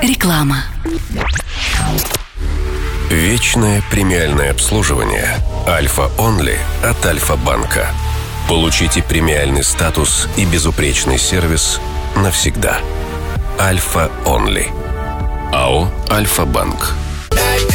Реклама. Вечное премиальное обслуживание Альфа Онли от Альфа-банка. Получите премиальный статус и безупречный сервис навсегда. Альфа Онли. АО «Альфа-банк».